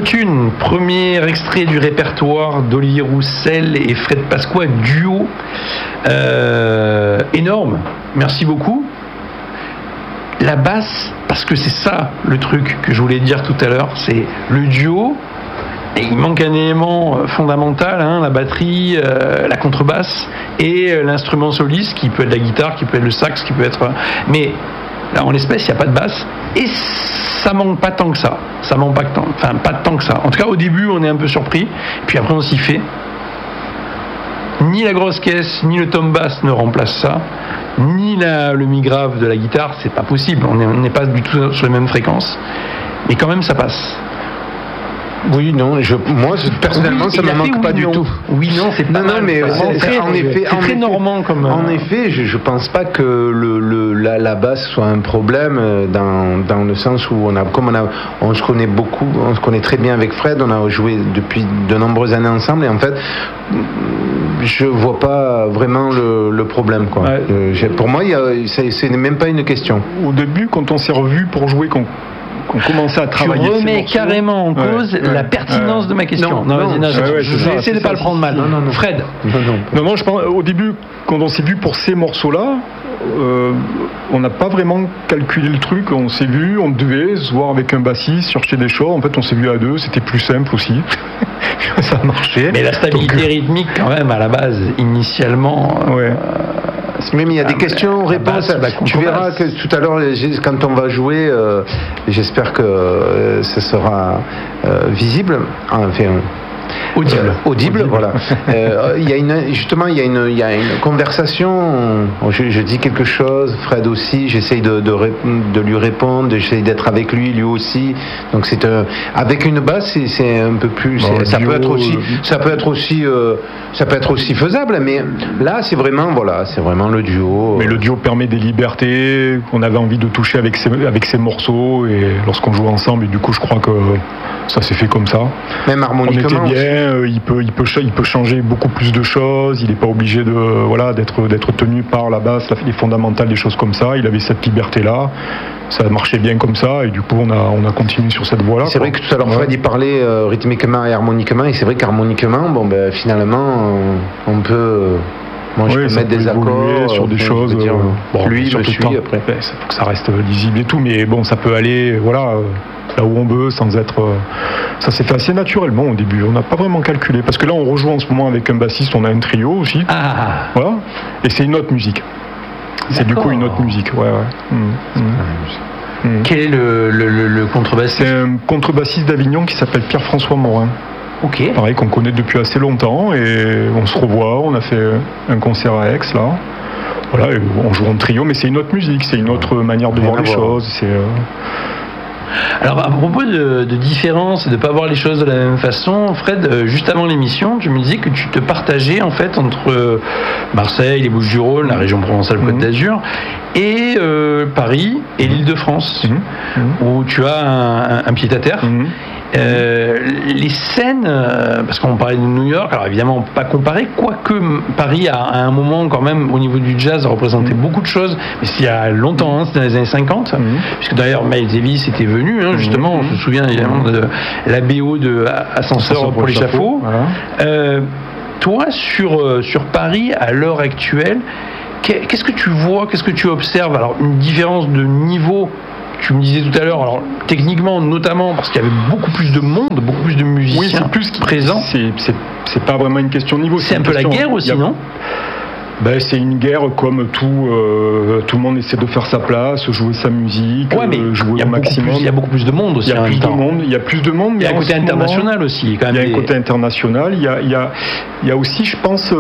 Fortune, premier extrait du répertoire d'Olivier Roussel et Fred Pasqua, duo énorme. Merci beaucoup. La basse, parce que c'est ça le truc que je voulais dire tout à l'heure, c'est le duo. Et il manque un élément fondamental, la batterie, la contrebasse et l'instrument soliste qui peut être la guitare, qui peut être le sax, qui peut être... Mais là, en l'espèce, il n'y a pas de basse et ça manque pas tant que ça. Ça manque pas tant que ça. En tout cas, au début, on est un peu surpris, puis après, on s'y fait. Ni la grosse caisse, ni le tom bass ne remplacent ça, ni le mi-grave de la guitare, c'est pas possible. On n'est pas du tout sur les mêmes fréquences. Mais quand même, ça passe. Oui, non, moi personnellement ça me manque pas du tout. Oui, non, c'est pas mal. Mais c'est très normand comme. En effet, je pense pas que la basse soit un problème dans le sens où on se connaît beaucoup, on se connaît très bien avec Fred, on a joué depuis de nombreuses années ensemble et en fait, je vois pas vraiment le problème quoi. Ouais. Pour moi, c'est même pas une question. Au début, quand on s'est revus pour jouer, qu'on commençait à travailler. Tu remets carrément en cause la pertinence de ma question. Je vais essayer de ne pas le prendre mal. Non. Fred. Non, je pense, au début, quand on s'est vu pour ces morceaux-là, on n'a pas vraiment calculé le truc. On s'est vu, on devait se voir avec un bassiste, chercher des choses. En fait, on s'est vu à deux, c'était plus simple aussi. Ça a marché. Mais la stabilité rythmique, quand même, à la base, initialement. Même il y a des questions-réponses. Tu verras que tout à l'heure, quand on va jouer, j'espère que ce sera visible. Audible, voilà. Il y a une conversation. Je dis quelque chose, Fred aussi. J'essaye de lui répondre, j'essaye d'être avec lui aussi. Donc c'est avec une basse, c'est un peu plus. Ça peut être aussi faisable, mais là c'est vraiment le duo. Mais le duo permet des libertés qu'on avait envie de toucher avec ses morceaux et lorsqu'on joue ensemble. Et du coup, je crois que ça s'est fait comme ça. Même harmoniquement. On était bien, il peut changer beaucoup plus de choses, il n'est pas obligé d'être tenu par la basse, les fondamentales, des choses comme ça. Il avait cette liberté-là, ça marchait bien comme ça, et du coup on a continué sur cette voie-là. C'est vrai que tout à l'heure Fred il parlait rythmiquement et harmoniquement, et c'est vrai qu'harmoniquement, finalement on peut... Moi, je peux mettre des accords sur des choses. Lui, je suis après. Il faut que ça reste lisible et tout, mais bon, ça peut aller, là où on veut, sans être. Ça s'est fait assez naturellement au début. On n'a pas vraiment calculé, parce que là, on rejoue en ce moment avec un bassiste. On a un trio aussi. Voilà. Et c'est une autre musique. C'est du coup une autre musique. Ouais. Quel est le contrebassiste ? C'est un contrebassiste d'Avignon qui s'appelle Pierre-François Morin. Okay. Pareil, qu'on connaît depuis assez longtemps, et on se revoit, on a fait un concert à Aix là. Voilà, et on joue en trio, mais c'est une autre musique, c'est une autre manière de voir les choses. Alors à propos de différence, de ne pas voir les choses de la même façon, Fred, juste avant l'émission, tu me disais que tu te partageais en fait entre Marseille, les Bouches-du-Rhône, la région Provence-Alpes-Côte d'Azur, et Paris et l'Île-de-France, où tu as un pied-à-terre. Les scènes, parce qu'on parlait de New York, alors évidemment on peut pas comparer, quoique Paris à un moment quand même au niveau du jazz représentait beaucoup de choses, mais c'était il y a longtemps, c'était dans les années 50, puisque d'ailleurs Miles Davis était venu, justement, on se souvient évidemment de la BO de Ascenseur pour l'échafaud. Voilà. Toi, sur Paris, à l'heure actuelle, qu'est-ce que tu vois, qu'est-ce que tu observes ? Alors une différence de niveau. Tu me disais tout à l'heure, alors techniquement notamment parce qu'il y avait beaucoup plus de monde, beaucoup plus de musiciens présents. C'est pas vraiment une question de niveau. C'est un peu la guerre aussi, non ? C'est une guerre comme tout le monde essaie de faire sa place, jouer sa musique, jouer au maximum. Il y a beaucoup plus de monde aussi. Il y a plus de monde. Il y a un côté international aussi. Il y a un côté international. Il y a aussi, je pense.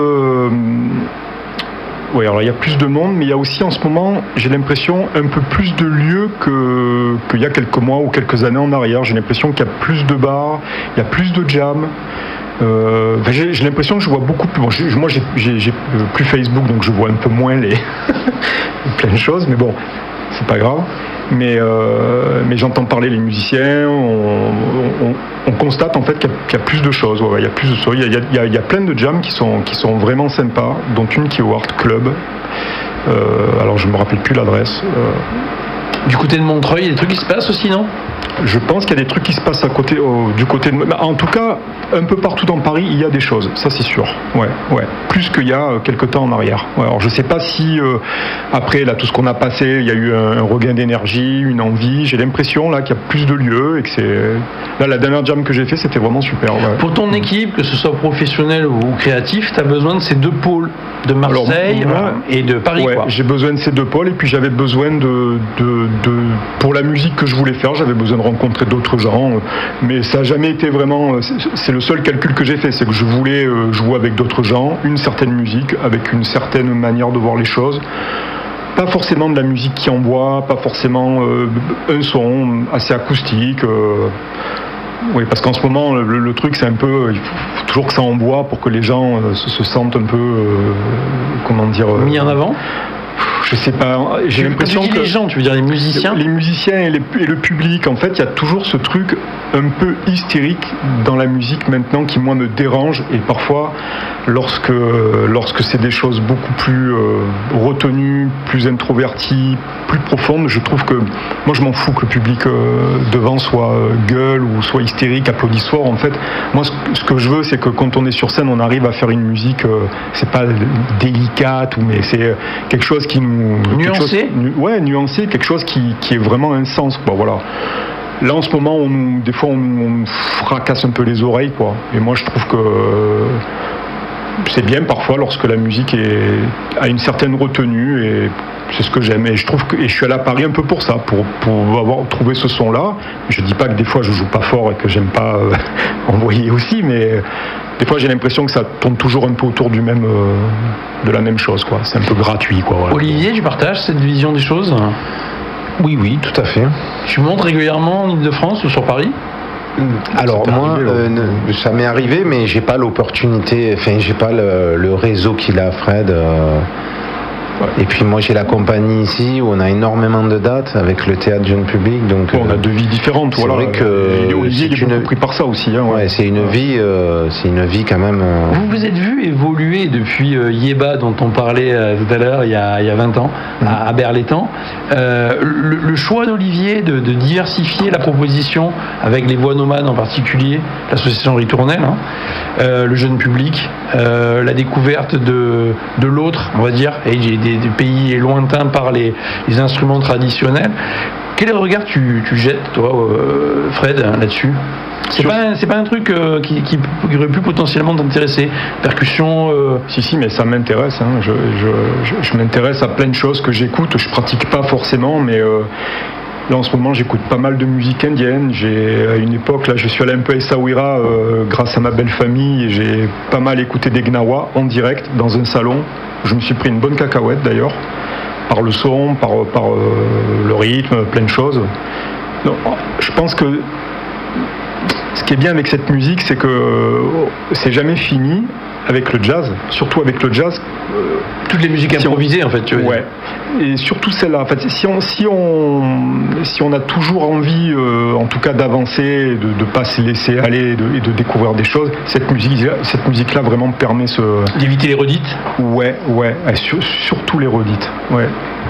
Oui, alors il y a plus de monde, mais il y a aussi en ce moment, j'ai l'impression, un peu plus de lieux qu'il y a quelques mois ou quelques années en arrière. J'ai l'impression qu'il y a plus de bars, il y a plus de jam. J'ai l'impression que je vois beaucoup plus. Bon, moi, j'ai plus Facebook, donc je vois un peu moins plein de choses, mais bon, c'est pas grave. Mais j'entends parler les musiciens, on constate en fait qu'il y a plus de choses. Il y a plus de choses. Il y a plein de jams qui sont vraiment sympas, dont une qui est au Art Club. Alors je me rappelle plus l'adresse. Du côté de Montreuil, il y a des trucs qui se passent aussi, non ? Je pense qu'il y a des trucs qui se passent du côté de... En tout cas, un peu partout dans Paris, il y a des choses, ça c'est sûr. Ouais. Plus qu'il y a quelques temps en arrière. Ouais, alors je sais pas si, après là, tout ce qu'on a passé, il y a eu un regain d'énergie, une envie. J'ai l'impression là qu'il y a plus de lieux et que c'est... Là, la dernière jam que j'ai fait, c'était vraiment super. Ouais. Pour ton équipe, que ce soit professionnel ou créatif, tu as besoin de ces deux pôles, de Marseille et de Paris. Ouais, j'ai besoin de ces deux pôles et puis j'avais besoin pour la musique que je voulais faire, j'avais besoin de rencontrer d'autres gens, mais ça n'a jamais été vraiment... C'est le seul calcul que j'ai fait, c'est que je voulais jouer avec d'autres gens, une certaine musique, avec une certaine manière de voir les choses. Pas forcément de la musique qui envoie, pas forcément un son assez acoustique. Oui, parce qu'en ce moment, le truc, c'est un peu... Il faut toujours que ça envoie pour que les gens se sentent un peu... comment dire... mis en avant. Je sais pas, j'ai l'impression que les gens, tu veux dire les musiciens et le public, en fait, il y a toujours ce truc un peu hystérique dans la musique maintenant qui moi me dérange, et parfois lorsque c'est des choses beaucoup plus retenues, plus introverties, plus profondes, je trouve que moi je m'en fous que le public devant soit gueule ou soit hystérique, applaudissoire. En fait, moi ce que je veux, c'est que quand on est sur scène, on arrive à faire une musique, c'est pas délicate, mais c'est quelque chose qui nous... Nuancé. Nuancé, quelque chose qui ait vraiment un sens, quoi, voilà. Là, en ce moment, des fois, on nous fracasse un peu les oreilles, quoi. Et moi, je trouve que c'est bien parfois lorsque la musique a une certaine retenue, et c'est ce que j'aime. Et je trouve que je suis allé à Paris un peu pour ça, pour avoir trouvé ce son-là. Je dis pas que des fois je joue pas fort et que j'aime pas envoyer aussi, mais des fois j'ai l'impression que ça tourne toujours un peu autour de la même chose, quoi. C'est un peu gratuit, quoi. Voilà. Olivier, tu partages cette vision des choses ? Oui, tout à fait. Tu montes régulièrement en Ile-de-France ou sur Paris ? Alors moi, ça m'est arrivé, mais j'ai pas l'opportunité, enfin j'ai pas le réseau qu'il a, Fred. Et puis moi j'ai la compagnie ici où on a énormément de dates avec le théâtre jeune public, donc on a deux vies différentes. C'est vrai que Olivier est beaucoup pris par ça aussi. Hein, ouais, c'est une vie quand même. Vous vous êtes vu évoluer depuis Yéba dont on parlait tout à l'heure il y a 20 ans à Berlétan. Le choix d'Olivier de diversifier la proposition avec les voix nomades en particulier, l'association Ritournelle, le jeune public, la découverte de l'autre, on va dire, et des pays lointains par les instruments traditionnels. Quel regard tu jettes, toi, Fred, là-dessus ? C'est pas un truc qui aurait pu potentiellement t'intéresser. Percussion. Si, mais ça m'intéresse. Hein. Je m'intéresse à plein de choses que j'écoute. Je pratique pas forcément, mais là en ce moment j'écoute pas mal de musique indienne. À une époque, là, je suis allé un peu à Essaouira grâce à ma belle famille, et j'ai pas mal écouté des Gnawa en direct dans un salon. Je me suis pris une bonne cacahuète d'ailleurs, par le son, par le rythme, plein de choses. Donc, je pense que ce qui est bien avec cette musique, c'est que c'est jamais fini avec le jazz, surtout avec le jazz. Toutes les musiques improvisées, en fait, tu veux dire. Et surtout celle-là. En fait, si on a toujours envie, en tout cas, d'avancer, de ne pas se laisser aller et de découvrir des choses, cette musique-là vraiment permet d'éviter les redites. Ouais, surtout les redites. Ouais.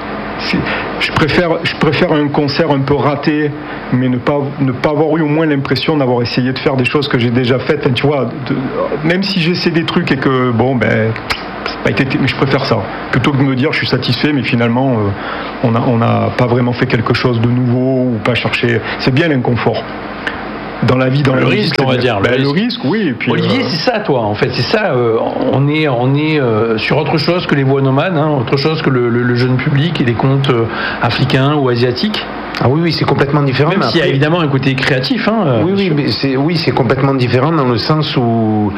Je préfère un concert un peu raté, mais ne pas avoir eu au moins l'impression d'avoir essayé de faire des choses que j'ai déjà faites. Enfin, tu vois, même si j'essaie des trucs et que mais je préfère ça plutôt que de me dire je suis satisfait, mais finalement on n'a pas vraiment fait quelque chose de nouveau ou pas cherché. C'est bien l'inconfort. Dans la vie, dans le risque, on va dire. Le risque, oui. Et puis, Olivier, c'est ça, toi, en fait, c'est ça. On est sur autre chose que les voix nomades, autre chose que le jeune public et les contes africains ou asiatiques. Ah oui, c'est complètement différent. Même s'il y a évidemment un côté créatif. Mais c'est complètement différent dans le sens où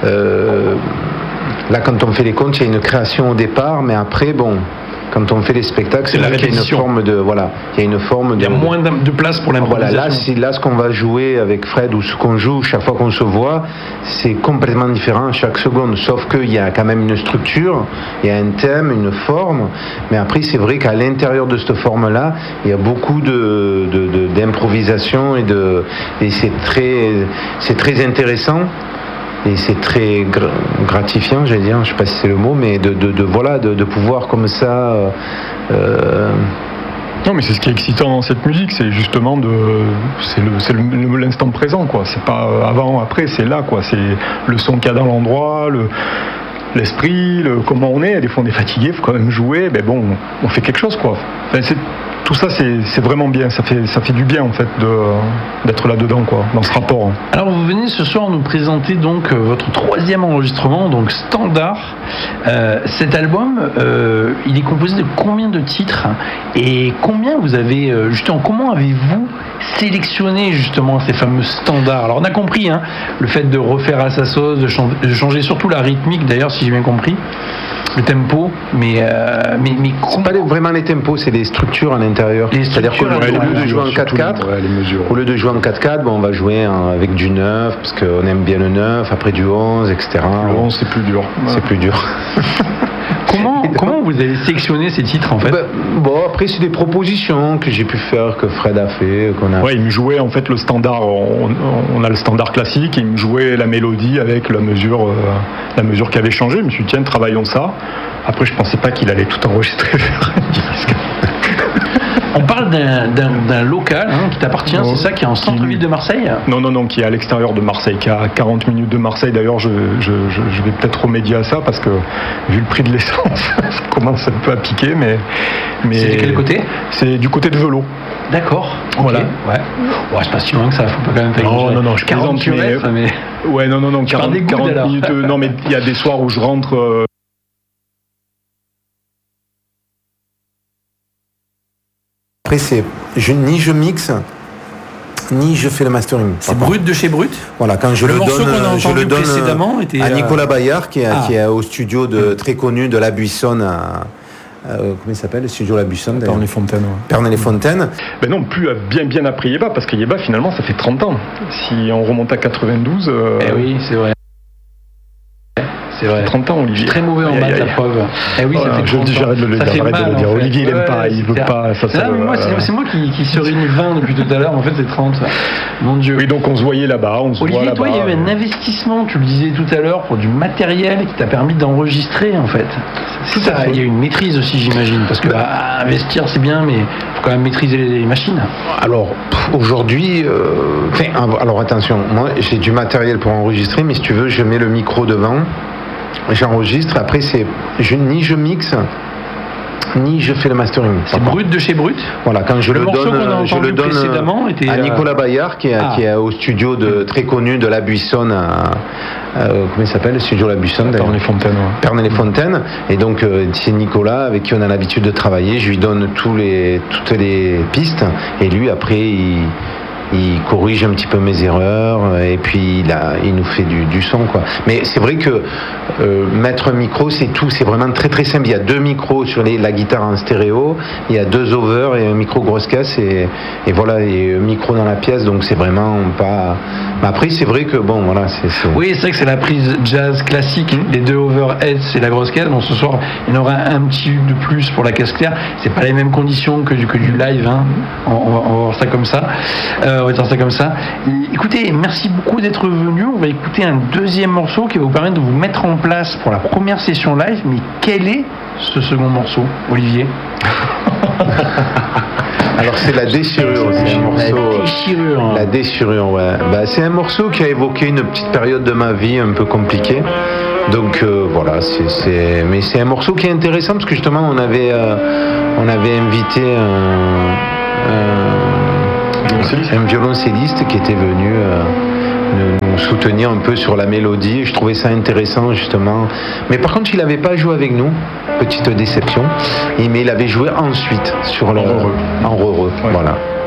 là, quand on fait les contes, il y a une création au départ, mais après, quand on fait les spectacles, c'est vrai qu'il y a une forme de il y a moins de place pour l'improvisation. Voilà, là ce qu'on va jouer avec Fred, ou ce qu'on joue chaque fois qu'on se voit, c'est complètement différent chaque seconde, sauf qu'il y a quand même une structure, il y a un thème, une forme, mais après c'est vrai qu'à l'intérieur de cette forme-là, il y a beaucoup d'improvisation et c'est très intéressant. Et c'est très gratifiant, j'allais dire, je ne sais pas si c'est le mot, mais de pouvoir comme ça Non, mais c'est ce qui est excitant dans cette musique, c'est justement l'instant présent, quoi. C'est pas avant, après, c'est là, quoi. C'est le son qu'il y a dans l'endroit, l'esprit, comment on est. Des fois, on est fatigué, il faut quand même jouer. Mais bon, on fait quelque chose, quoi. Enfin, tout ça, c'est vraiment bien. Ça fait du bien, en fait, d'être là-dedans, quoi, dans ce rapport. Alors, vous venez ce soir nous présenter donc votre 3e enregistrement, donc Standard. Cet album, il est composé de combien de titres et combien vous avez, justement, comment avez-vous sélectionné justement ces fameux standards? Alors, on a compris, hein, le fait de refaire à sa sauce, de changer surtout la rythmique, d'ailleurs, si j'ai bien compris. Le tempo, mais c'est pas vraiment les tempos, c'est les structures à l'intérieur. C'est-à-dire qu'au lieu de jouer en 4/4, au lieu de jouer en 4/4, on va jouer avec du 9 parce qu'on aime bien le 9, après du 11, etc. Le 11 c'est plus dur. C'est plus dur. Comment vous avez sélectionné ces titres en fait? Bon, après c'est des propositions que j'ai pu faire, que Fred a fait, qu'on a. Ouais, il me jouait en fait le standard. On a le standard classique. Il me jouait la mélodie avec la mesure qui avait changé. Je me suis dit tiens, travaillons ça. Après, je pensais pas qu'il allait tout enregistrer. On parle d'un local qui t'appartient, c'est ça, qui est en centre-ville de Marseille? Non, qui est à l'extérieur de Marseille, qui est à 40 minutes de Marseille. D'ailleurs, je vais peut-être remédier à ça parce que vu le prix de l'essence, ça commence un peu à piquer. Mais c'est de quel côté? C'est du côté de Velot. D'accord. Okay. Voilà. Ouais. C'est pas si loin que ça. Faut pas quand même pas exagérer. Non, je 40 km, mais. Ouais, non, 40 minutes. Non, mais il y a des soirs où je rentre. Après, ni je mixe, ni je fais le mastering. C'est brut de chez brut. Voilà, quand je le donne précédemment était à Nicolas Bayard, qui est au studio très connu de La Buissonne. Comment il s'appelle, le studio La Buissonne d'ailleurs? Pernay-les-Fontaines. Ben non, plus bien après Yéba, parce que Yéba, finalement, ça fait 30 ans. Si on remonte à 92. Oui, c'est vrai. C'est vrai. 30 ans, Olivier. Je suis très mauvais en maths, la preuve. Oui, ça fait 30 ans. J'arrête de le dire. Olivier, il n'aime pas. Il veut pas. C'est moi qui surligne 20 depuis tout à l'heure. En fait, c'est 30. Mon Dieu. Oui, donc on se voyait là-bas. Olivier, toi, il y a eu un investissement, tu le disais tout à l'heure, pour du matériel qui t'a permis d'enregistrer, en fait. Tout ça, il y a une maîtrise aussi, j'imagine. Parce que investir, c'est bien, mais il faut quand même maîtriser les machines. Alors, aujourd'hui, alors attention, moi, j'ai du matériel pour enregistrer, mais si tu veux, je mets le micro devant. J'enregistre, après ni je mixe, ni je fais le mastering. C'est brut de chez brut. Voilà, quand je le donne précédemment était à Nicolas Bayard, qui est au studio très connu de La Buissonne, comment il s'appelle, le studio La Buissonne d'ailleurs? Pernay-les-Fontaines. Et donc c'est Nicolas avec qui on a l'habitude de travailler. Je lui donne toutes les pistes, et lui après il corrige un petit peu mes erreurs, et puis il nous fait du son, quoi. Mais c'est vrai que mettre un micro, c'est tout, c'est vraiment très très simple. Il y a 2 micros sur la guitare en stéréo, il y a 2 over et un micro grosse caisse, et voilà, et un micro dans la pièce, donc c'est vraiment pas. Mais après, c'est vrai que bon, voilà, Oui, c'est vrai que c'est la prise jazz classique, les 2 overheads et la grosse caisse. Bon, ce soir, il y en aura un petit de plus pour la caisse claire. C'est pas les mêmes conditions que du live, hein. On va voir ça comme ça. On va dire ça comme ça. Écoutez, merci beaucoup d'être venu. On va écouter un 2e morceau qui va vous permettre de vous mettre en place pour la première session live. Mais quel est ce second morceau, Olivier? Alors c'est La Déchirure, c'est un morceau. La Déchirure, ouais. C'est un morceau qui a évoqué une petite période de ma vie un peu compliquée. Donc voilà, mais c'est un morceau qui est intéressant parce que justement on avait invité un violoncelliste qui était venu nous soutenir un peu sur la mélodie. Je trouvais ça intéressant justement. Mais par contre, il n'avait pas joué avec nous. Petite déception. Mais il avait joué ensuite sur en Reureux. Ouais. Voilà.